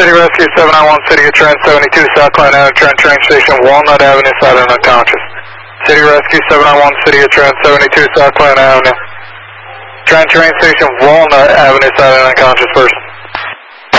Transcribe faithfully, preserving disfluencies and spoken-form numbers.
City Rescue seven nine one, City of Trent, seventy-two South Cline Avenue, Trent train station, Walnut Avenue, silent unconscious. City Rescue seven nine one, City of Trent, seventy-two South Cline Avenue, Trent train station, Walnut Avenue, silent unconscious person.